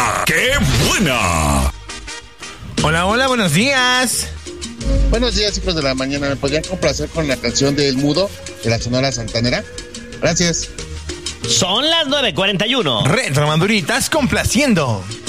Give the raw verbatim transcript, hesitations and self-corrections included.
¡La qué buena! Hola, hola, buenos días. Buenos días, hijos de la mañana. ¿Me podrían complacer con la canción de El Mudo de la Sonora Santanera? Gracias. Son las nueve cuarenta y uno. Retro Maduritas complaciendo.